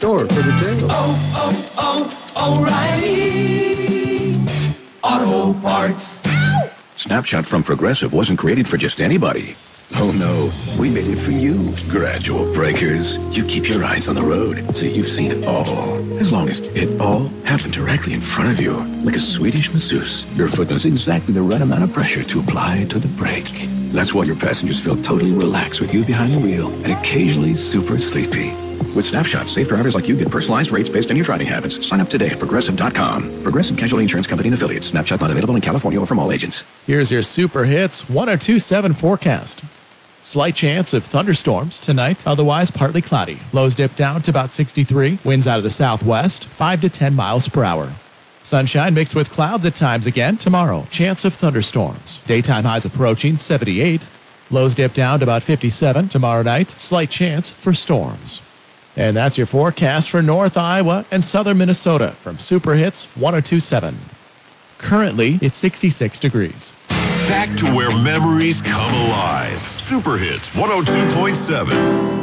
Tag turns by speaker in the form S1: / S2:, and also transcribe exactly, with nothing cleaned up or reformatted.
S1: store for details.
S2: Oh, oh, oh, O'Reilly Auto Parts.
S3: Snapshot from Progressive wasn't created for just anybody. Oh no, we made it for you. Gradual breakers. You keep your eyes on the road, so you've seen it all. As long as it all happened directly in front of you, like a Swedish masseuse, your foot knows exactly the right amount of pressure to apply to the brake. That's why your passengers feel totally relaxed with you behind the wheel and occasionally super sleepy. With Snapshot, safe drivers like you get personalized rates based on your driving habits. Sign up today at Progressive dot com. Progressive Casualty Insurance Company and Affiliates. Snapshot not available in California or from all agents.
S4: Here's your Super Hits one oh two point seven forecast. Slight chance of thunderstorms tonight, otherwise partly cloudy. Lows dip down to about sixty-three. Winds out of the southwest, five to ten miles per hour. Sunshine mixed with clouds at times again tomorrow. Chance of thunderstorms. Daytime highs approaching seventy-eight. Lows dip down to about fifty-seven. Tomorrow night, slight chance for storms. And that's your forecast for North Iowa and Southern Minnesota from Super Hits one oh two point seven. Currently, it's sixty-six degrees.
S5: Back to where memories come alive. Super Hits one oh two point seven.